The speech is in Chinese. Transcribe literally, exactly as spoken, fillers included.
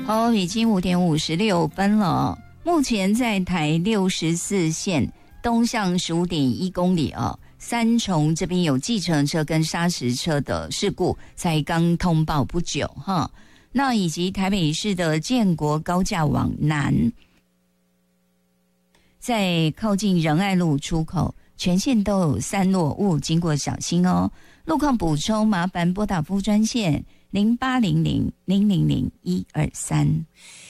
好，已经五点五十六分了。目前在台六十四线东向十五点一公里哦，三重这边有计程车跟砂石车的事故，才刚通报不久哈。那以及台北市的建国高架往南，在靠近仁爱路出口，全线都有散落物，经过小心哦。路况补充，麻烦拨打服务专线零八零零零零零一二三。